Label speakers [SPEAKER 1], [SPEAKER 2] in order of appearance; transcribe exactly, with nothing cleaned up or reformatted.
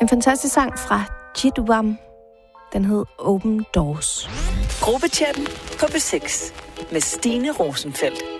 [SPEAKER 1] En fantastisk sang fra Jidwam. Den hed Open Doors.
[SPEAKER 2] Gruppechatten på B seks med Stine Rosenfeldt.